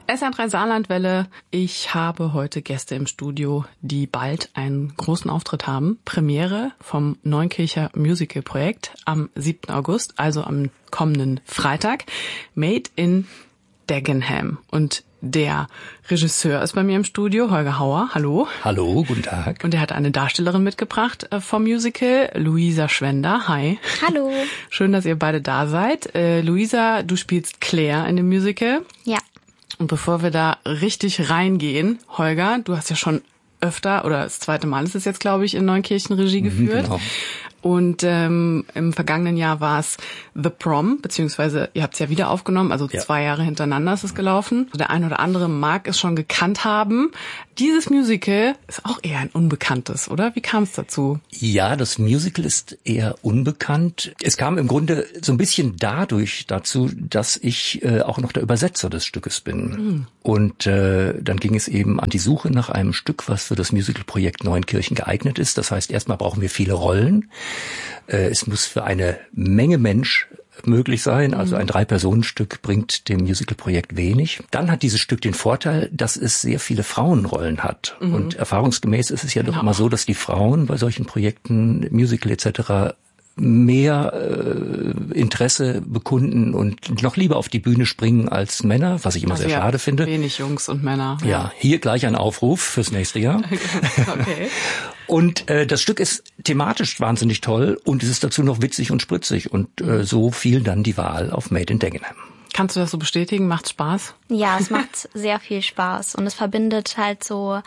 SR3 Saarlandwelle. Ich habe heute Gäste im Studio, die bald einen großen Auftritt haben. Premiere vom Neunkircher Musical-Projekt am 7. August, also am kommenden Freitag. Made in Dagenham. Und der Regisseur ist bei mir im Studio, Holger Hauer. Hallo. Hallo, guten Tag. Und er hat eine Darstellerin mitgebracht vom Musical, Luisa Schwender. Hi. Hallo. Schön, dass ihr beide da seid. Luisa, du spielst Claire in dem Musical. Ja. Und bevor wir da richtig reingehen, Holger, du hast ja schon öfter, oder das zweite Mal ist es jetzt, glaube ich, in Neunkirchen Regie geführt. Genau. Und im vergangenen Jahr war es The Prom, beziehungsweise ihr habt es ja wieder aufgenommen, also 2 Jahre hintereinander ist es gelaufen. Der ein oder andere mag es schon gekannt haben. Dieses Musical ist auch eher ein unbekanntes, oder? Wie kam es dazu? Ja, das Musical ist eher unbekannt. Es kam im Grunde so ein bisschen dadurch dazu, dass ich auch noch der Übersetzer des Stückes bin. Und dann ging es eben an die Suche nach einem Stück, was für das Musicalprojekt Neunkirchen geeignet ist. Das heißt, erstmal brauchen wir viele Rollen. Es muss für eine Menge Mensch möglich sein. Also ein 3-Personen-Stück bringt dem Musicalprojekt wenig. Dann hat dieses Stück den Vorteil, dass es sehr viele Frauenrollen hat. Und erfahrungsgemäß ist es ja doch immer so, dass die Frauen bei solchen Projekten, Musical etc., mehr Interesse bekunden und noch lieber auf die Bühne springen als Männer, was ich immer sehr schade finde. Wenig Jungs und Männer. Ja, hier gleich ein Aufruf fürs nächste Jahr. Okay. Und das Stück ist thematisch wahnsinnig toll und es ist dazu noch witzig und spritzig. Und so fiel dann die Wahl auf Made in Dagenham. Kannst du das so bestätigen? Macht's Spaß? Ja, es macht sehr viel Spaß und es verbindet halt so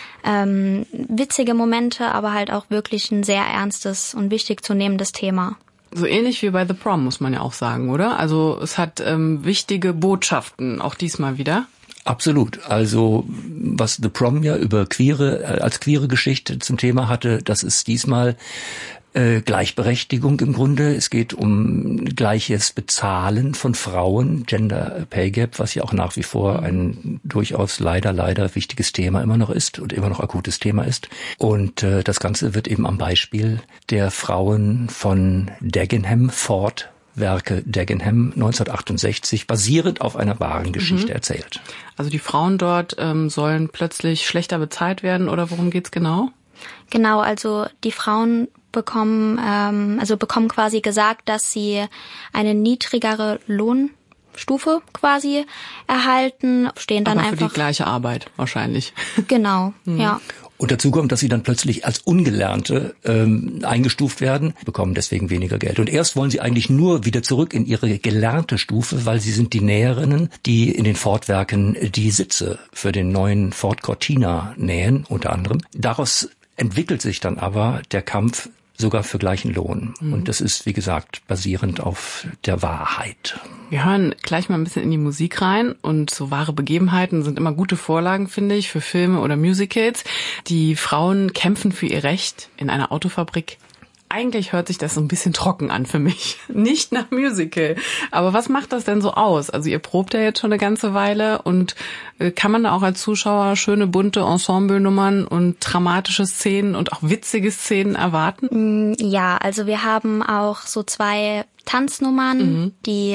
witzige Momente, aber halt auch wirklich ein sehr ernstes und wichtig zu nehmendes Thema. So ähnlich wie bei The Prom, muss man ja auch sagen, oder? Also es hat wichtige Botschaften, auch diesmal wieder. Absolut. Also was The Prom ja über als queere Geschichte zum Thema hatte, das ist diesmal Gleichberechtigung im Grunde. Es geht um gleiches Bezahlen von Frauen, Gender Pay Gap, was ja auch nach wie vor ein durchaus leider wichtiges Thema immer noch ist und immer noch akutes Thema ist. Und das Ganze wird eben am Beispiel der Frauen von Dagenham, Ford-Werke Dagenham 1968, basierend auf einer wahren Geschichte erzählt. Also die Frauen dort sollen plötzlich schlechter bezahlt werden, oder worum geht's genau? Genau, also die Frauen bekommen quasi gesagt, dass sie eine niedrigere Lohnstufe quasi erhalten, stehen dann aber einfach für die gleiche Arbeit wahrscheinlich. Genau, ja. Und dazu kommt, dass sie dann plötzlich als Ungelernte eingestuft werden, bekommen deswegen weniger Geld. Und erst wollen sie eigentlich nur wieder zurück in ihre gelernte Stufe, weil sie sind die Näherinnen, die in den Ford-Werken die Sitze für den neuen Ford Cortina nähen, unter anderem. Daraus entwickelt sich dann aber der Kampf sogar für gleichen Lohn. Und das ist, wie gesagt, basierend auf der Wahrheit. Wir hören gleich mal ein bisschen in die Musik rein, und so wahre Begebenheiten sind immer gute Vorlagen, finde ich, für Filme oder Musicals. Die Frauen kämpfen für ihr Recht in einer Autofabrik. Eigentlich hört sich das so ein bisschen trocken an für mich. Nicht nach Musical. Aber was macht das denn so aus? Also ihr probt ja jetzt schon eine ganze Weile, und kann man da auch als Zuschauer schöne, bunte Ensemblenummern und dramatische Szenen und auch witzige Szenen erwarten? Ja, also wir haben auch so 2 Tanznummern, die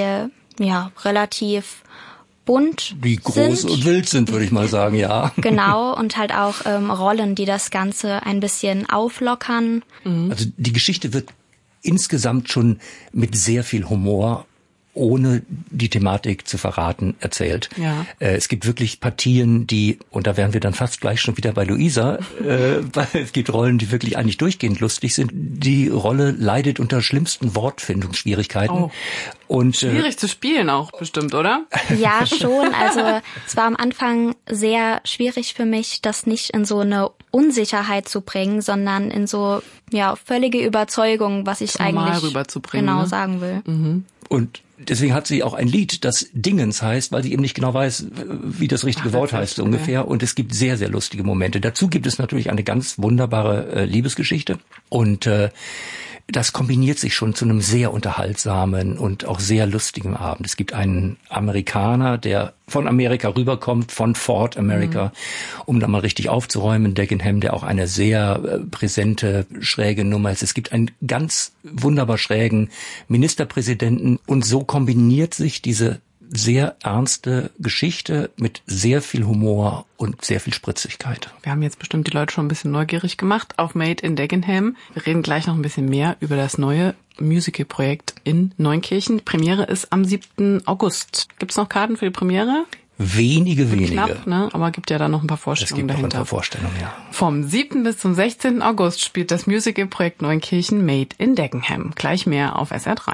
relativ bunt die groß und wild sind, würde ich mal sagen, ja. Genau, und halt auch Rollen, die das Ganze ein bisschen auflockern. Also die Geschichte wird insgesamt schon mit sehr viel Humor, ohne die Thematik zu verraten, erzählt. Ja. Es gibt wirklich Partien, und da wären wir dann fast gleich schon wieder bei Luisa, weil es gibt Rollen, die wirklich eigentlich durchgehend lustig sind. Die Rolle leidet unter schlimmsten Wortfindungsschwierigkeiten. Oh. Und schwierig zu spielen auch bestimmt, oder? Ja, schon. Also es war am Anfang sehr schwierig für mich, das nicht in so eine Unsicherheit zu bringen, sondern in so völlige Überzeugung, was ich normal eigentlich rüberzubringen, genau ne? sagen will. Und deswegen hat sie auch ein Lied, das Dingens heißt, weil sie eben nicht genau weiß, wie das richtige Wort heißt so ungefähr. Und es gibt sehr, sehr lustige Momente. Dazu gibt es natürlich eine ganz wunderbare Liebesgeschichte. Und das kombiniert sich schon zu einem sehr unterhaltsamen und auch sehr lustigen Abend. Es gibt einen Amerikaner, der von Amerika rüberkommt, von Ford America, um da mal richtig aufzuräumen. Dagenham, der auch eine sehr präsente, schräge Nummer ist. Es gibt einen ganz wunderbar schrägen Ministerpräsidenten, und so kombiniert sich diese sehr ernste Geschichte mit sehr viel Humor und sehr viel Spritzigkeit. Wir haben jetzt bestimmt die Leute schon ein bisschen neugierig gemacht auf Made in Dagenham. Wir reden gleich noch ein bisschen mehr über das neue Musical-Projekt in Neunkirchen. Premiere ist am 7. August. Gibt's noch Karten für die Premiere? Wenige. Knapp, ne? Aber gibt ja da noch ein paar Vorstellungen dahinter. Es gibt noch ein paar Vorstellungen, ja. Vom 7. bis zum 16. August spielt das Musical-Projekt Neunkirchen Made in Dagenham. Gleich mehr auf SR3.